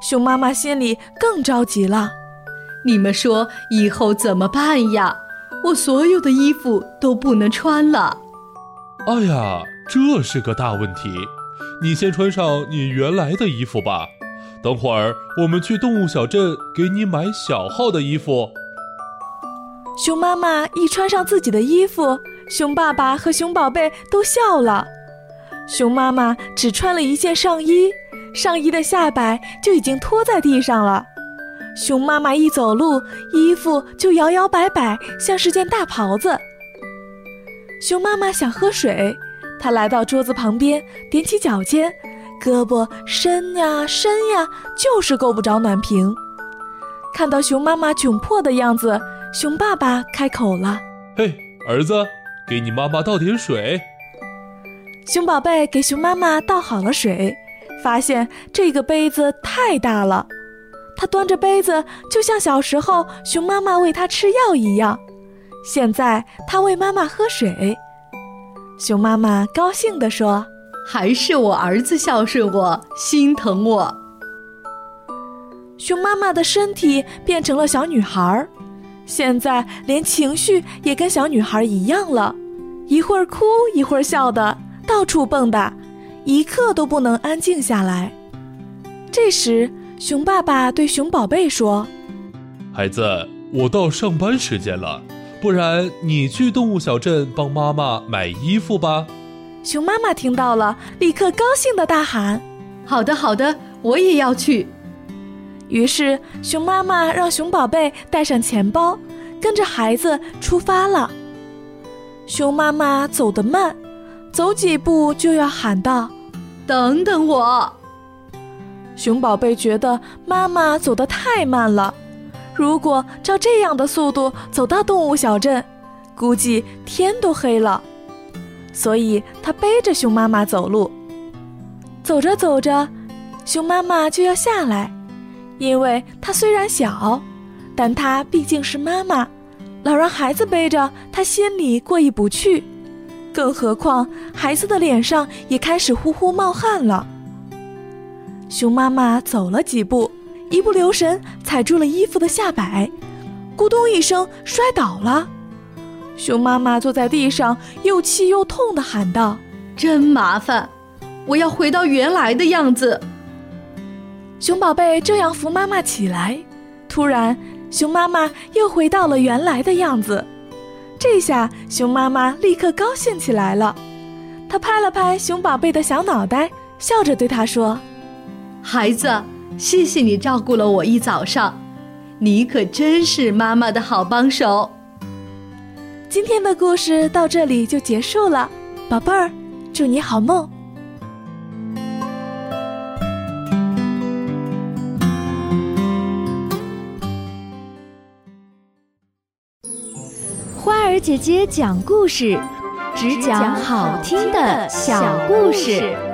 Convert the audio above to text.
熊妈妈心里更着急了。 你们说以后怎么办呀？我所有的衣服都不能穿了。 哎呀，这是个大问题。你先穿上你原来的衣服吧，等会儿我们去动物小镇给你买小号的衣服。 熊妈妈一穿上自己的衣服，熊爸爸和熊宝贝都笑了。熊妈妈只穿了一件上衣，上衣的下摆就已经拖在地上了。熊妈妈一走路，衣服就摇摇摆摆，像是件大袍子。熊妈妈想喝水，她来到桌子旁边，踮起脚尖，胳膊伸呀伸呀，就是够不着暖瓶。看到熊妈妈窘迫的样子，熊爸爸开口了： 嘿，儿子，给你妈妈倒点水。 熊宝贝给熊妈妈倒好了水，发现这个杯子太大了，他端着杯子就像小时候熊妈妈喂他吃药一样。现在他喂妈妈喝水。熊妈妈高兴地说： 还是我儿子孝顺我，心疼我。 熊妈妈的身体变成了小女孩，现在连情绪也跟小女孩一样了，一会儿哭一会儿笑的，到处蹦跶，一刻都不能安静下来。这时熊爸爸对熊宝贝说： 孩子，我到上班时间了，不然你去动物小镇帮妈妈买衣服吧。 熊妈妈听到了，立刻高兴地大喊： 好的好的，我也要去。 于是熊妈妈让熊宝贝带上钱包，跟着孩子出发了。熊妈妈走得慢，走几步就要喊道： 等等我。 熊宝贝觉得妈妈走得太慢了，如果照这样的速度走到动物小镇，估计天都黑了。所以他背着熊妈妈走路。走着走着，熊妈妈就要下来，因为她虽然小，但她毕竟是妈妈，老让孩子背着，她心里过意不去。更何况孩子的脸上也开始呼呼冒汗了。熊妈妈走了几步，一不留神踩住了衣服的下摆，咕咚一声摔倒了。熊妈妈坐在地上，又气又痛地喊道： 真麻烦，我要回到原来的样子。 熊宝贝正要扶妈妈起来，突然熊妈妈又回到了原来的样子。这下熊妈妈立刻高兴起来了，她拍了拍熊宝贝的小脑袋，笑着对他说： 孩子，谢谢你照顾了我一早上，你可真是妈妈的好帮手。 今天的故事到这里就结束了，宝贝儿，祝你好梦。 花儿姐姐讲故事，只讲好听的小故事。